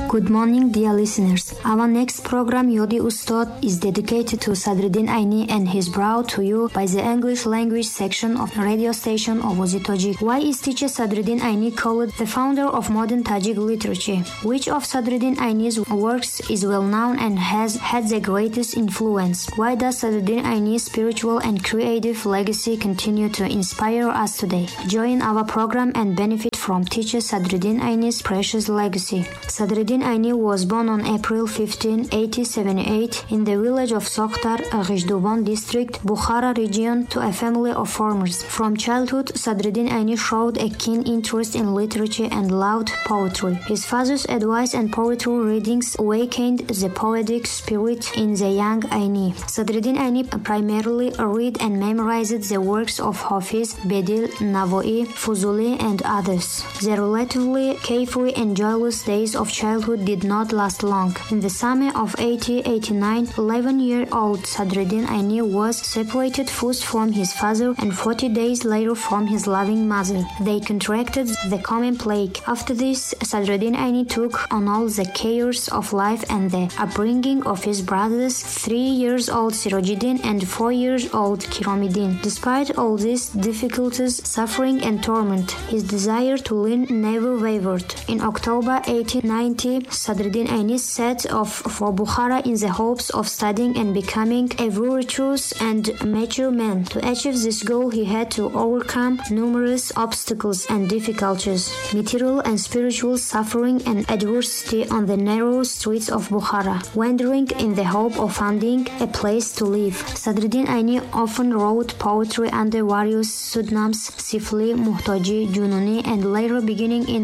Good morning, dear listeners. Our next program, Yodi Ustad, is dedicated to Sadruddin Aini and is brought to you by the English language section of the radio station of Ozi Tajik. Why is teacher Sadruddin Aini called the founder of modern Tajik literature? Which of Sadruddin Aini's works is well known and has had the greatest influence? Why does Sadruddin Aini's spiritual and creative legacy continue to inspire us today? Join our program and benefit from teacher Sadruddin Aini's precious legacy. Sadruddin Aini was born on April 15, 1878 in the village of Sokhtar, Ghishdubon district, Bukhara region, to a family of farmers. From childhood, Sadruddin Aini showed a keen interest in literature and loved poetry. His father's advice and poetry readings awakened the poetic spirit in the young Aini. Sadruddin Aini primarily read and memorized the works of Hafiz, Bedil, Navoi, Fuzuli, and others. The relatively carefree and joyless days of childhood did not last long. In the summer of 1889, 11-year-old Sadruddin Aini was separated first from his father and 40 days later from his loving mother. They contracted the common plague. After this, Sadruddin Aini took on all the cares of life and the upbringing of his brothers, 3-year-old Sirajuddin and 4-year-old Kiromuddin. Despite all these difficulties, suffering and torment, his desire to learn never wavered. In October 1890, Sadruddin Aini set off for Bukhara in the hopes of studying and becoming a virtuous and mature man. To achieve this goal, he had to overcome numerous obstacles and difficulties, material and spiritual suffering and adversity on the narrow streets of Bukhara, wandering in the hope of finding a place to live. Sadruddin Aini often wrote poetry under various pseudonyms, Sifli, Muhtaji, Jununi, and later beginning in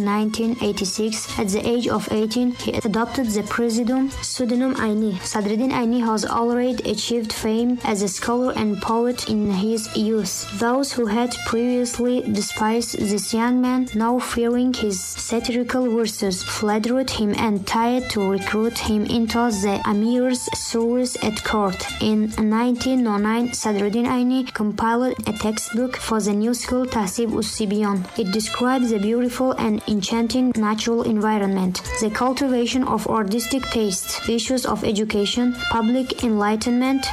1986, at the age of 18, he adopted the pseudonym Aini. Sadruddin Aini has already achieved fame as a scholar and poet in his youth. Those who had previously despised this young man, now fearing his satirical verses, flattered him and tried to recruit him into the Amir's service at court. In 1909, Sadruddin Aini compiled a textbook for the new school Tahsib us-Sibyan. It describes the beautiful and enchanting natural environment, the cultivation of artistic taste, issues of education, public enlightenment,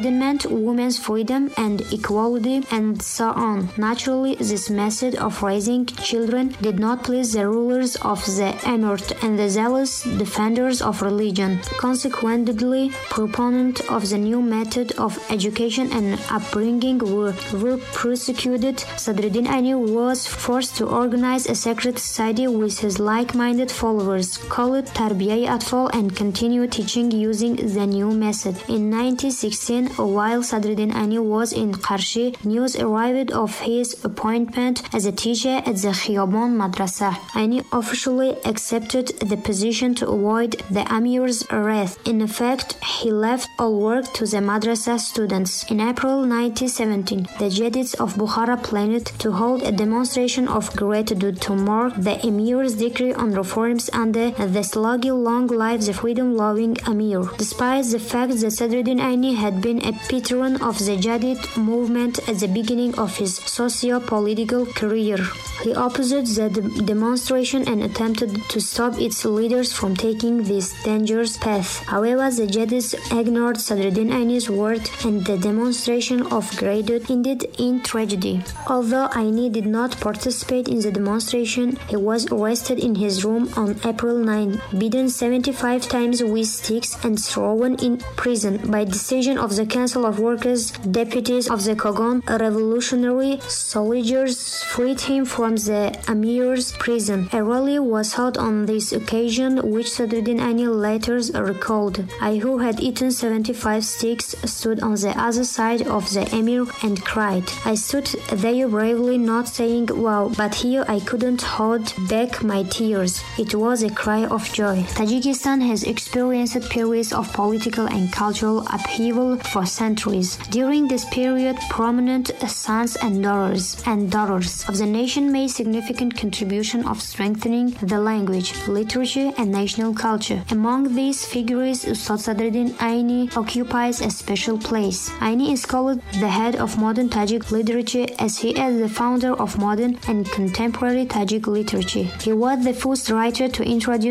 women's freedom and equality, and so on. Naturally, this method of raising children did not please the rulers of the emirate and the zealous defenders of religion. Consequently, proponents of the new method of education and upbringing were persecuted. Sadruddin Aini was forced to organize a secret society with his like-minded followers, called Tarbiyai Atfal, and continue teaching using the new method. In 1916, while Sadruddin Aini was in Qarshi, news arrived of his appointment as a teacher at the Khiyabon Madrasa. Aini officially accepted the position to avoid the Amir's wrath. In effect, he left all work to the madrasa students. In April 1917, the Jadids of Bukhara planned to hold a demonstration of gratitude to mark the Emir's decree on reforms under the slogan "Long live the freedom-loving Amir." Despite the fact that Sadruddin Aini had been a patron of the Jadid movement at the beginning of his socio-political career, he opposed the demonstration and attempted to stop its leaders from taking this dangerous path. However, the Jadids ignored Sadruddin Aini's word and the demonstration of gratitude ended in tragedy. Although Aini did not participate in the demonstration, he was arrested in his room on April 9, beaten 75 times with sticks and thrown in prison. By decision of the Council of Workers, deputies of the Kogon, revolutionary soldiers freed him from the Amir's prison. A rally was held on this occasion, which Sadruddin Aini later recalled. I, who had eaten 75 sticks, stood on the other side of the Emir and cried. I stood there bravely, not saying wow, but here I couldn't hold back my tears. It was a cry of joy. Tajikistan has experienced periods of political and cultural upheaval for centuries. During this period, prominent sons and daughters of the nation made significant contribution of strengthening the language, literature, and national culture. Among these figures, Ustad Sadruddin Aini occupies a special place. Aini is called the head of modern Tajik literature as he is the founder of modern and contemporary Tajik literature. He was the first writer to introduce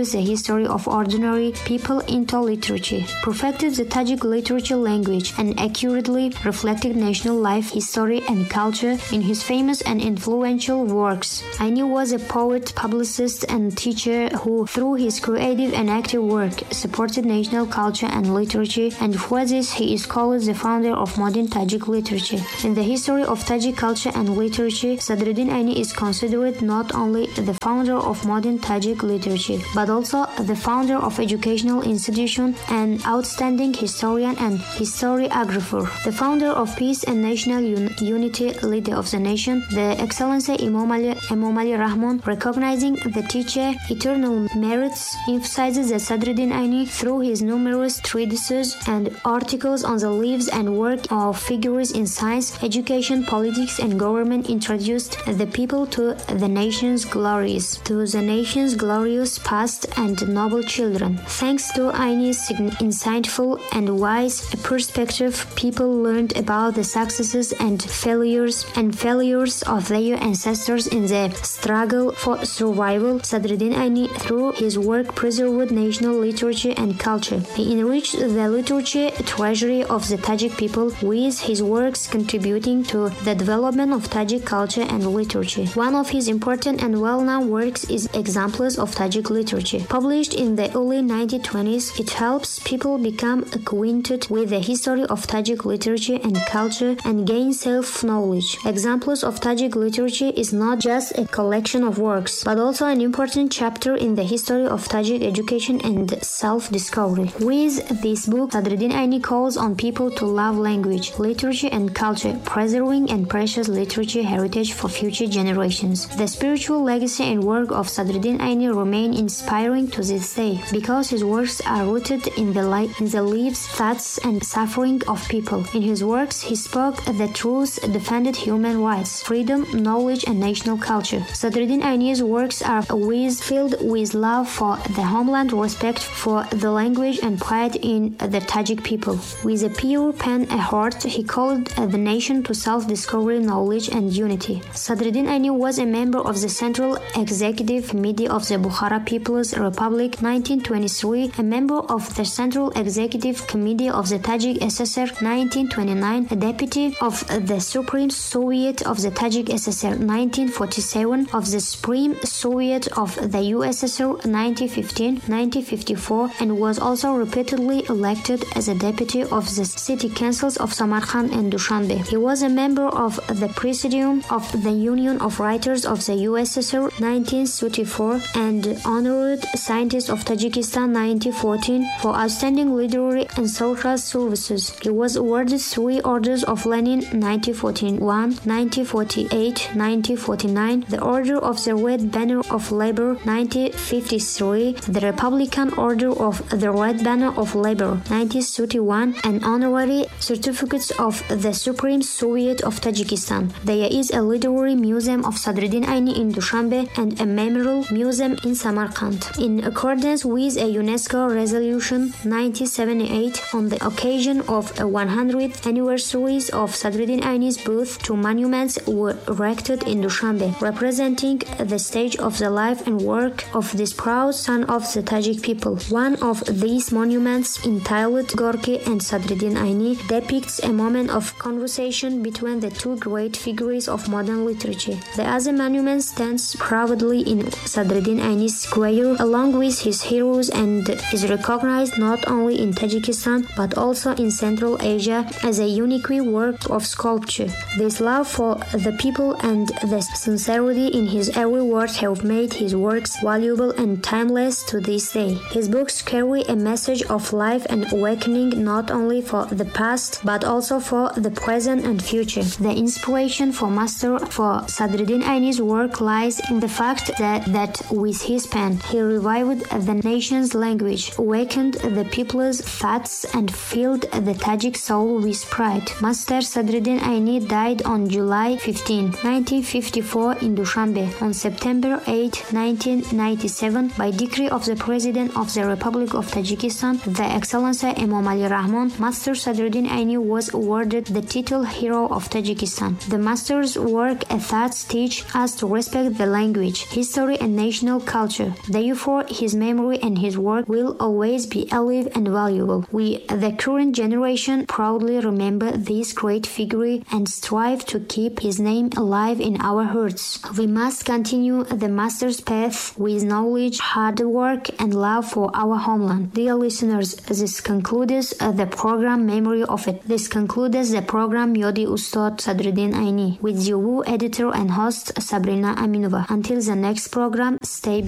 translates the history of ordinary people into literature, perfected the Tajik literature language, and accurately reflected national life, history, and culture in his famous and influential works. Aini was a poet, publicist, and teacher who, through his creative and active work, supported national culture and literature, and for this he is called the founder of modern Tajik literature. In the history of Tajik culture and literature, Sadruddin Aini is considered not only the founder of modern Tajik literature, but also the founder of educational institution, an outstanding historian and historiographer, the founder of peace and national unity, leader of the nation, the Excellency Imam Ali Rahman, recognizing the teacher eternal merits, emphasizes that Sadruddin Aini, through his numerous treatises and articles on the lives and work of figures in science, education, politics, and government, introduced the people to the nation's glorious past and noble children. Thanks to Aini's insightful and wise perspective, people learned about the successes and failures of their ancestors in the struggle for survival. Sadruddin Aini, through his work, preserved national literature and culture. He enriched the literature treasury of the Tajik people, with his works contributing to the development of Tajik culture and literature. One of his important and well-known works is Examples of Tajik Literature. Published in the early 1920s, it helps people become acquainted with the history of Tajik literature and culture and gain self-knowledge. Examples of Tajik Literature is not just a collection of works, but also an important chapter in the history of Tajik education and self-discovery. With this book, Sadruddin Aini calls on people to love language, literature, and culture, preserving and precious literature heritage for future generations. The spiritual legacy and work of Sadruddin Aini remain inspiring to this day, because his works are rooted in the lives, thoughts, and suffering of people. In his works, he spoke the truth, defended human rights, freedom, knowledge, and national culture. Sadruddin Aini's works are always filled with love for the homeland, respect for the language, and pride in the Tajik people. With a pure pen and heart, he called the nation to self-discovery, knowledge, and unity. Sadruddin Aini was a member of the Central Executive Committee of the Bukhara People's Republic 1923, a member of the Central Executive Committee of the Tajik SSR 1929, a deputy of the Supreme Soviet of the Tajik SSR 1947, of the Supreme Soviet of the USSR 1915, 1954, and was also repeatedly elected as a deputy of the city councils of Samarkand and Dushanbe. He was a member of the Presidium of the Union of Writers of the USSR 1934 and Honored Scientist of Tajikistan 1914 for outstanding literary and social services. He was awarded 3 Orders of Lenin 1941, 1948, 1949, the Order of the Red Banner of Labor 1953, the Republican Order of the Red Banner of Labor 1931, and honorary certificates of the Supreme Soviet of Tajikistan. There is a literary museum of Sadruddin Aini in Dushanbe and a memorial museum in Samarkand. In accordance with a UNESCO resolution 1978 on the occasion of a 100th anniversary of Sadruddin Aini's birth, 2 monuments were erected in Dushanbe, representing the stage of the life and work of this proud son of the Tajik people. One of these monuments, entitled Gorki and Sadruddin Aini, depicts a moment of conversation between the 2 great figures of modern literature. The other monument stands proudly in Sadruddin Aini's square along with his heroes and is recognized not only in Tajikistan but also in Central Asia as a unique work of sculpture. This love for the people and the sincerity in his every word have made his works valuable and timeless to this day. His books carry a message of life and awakening not only for the past but also for the present and future. The inspiration for Sadruddin Aini's work lies in the fact that with his pen he revived the nation's language, awakened the people's thoughts, and filled the Tajik soul with pride. Master Sadruddin Aini died on July 15, 1954 in Dushanbe. On September 8, 1997, by decree of the President of the Republic of Tajikistan, the Excellency Imam Ali Rahman, Master Sadruddin Aini was awarded the title Hero of Tajikistan. The Master's work and thoughts teach us to respect the language, history, and national culture. They Therefore, his memory and his work will always be alive and valuable. We, the current generation, proudly remember this great figure and strive to keep his name alive in our hearts. We must continue the master's path with knowledge, hard work, and love for our homeland. Dear listeners, this concludes the program Memory of It. This concludes the program Yodi Ustad Sadruddin Aini with your editor and host Sabrina Aminova. Until the next program, stay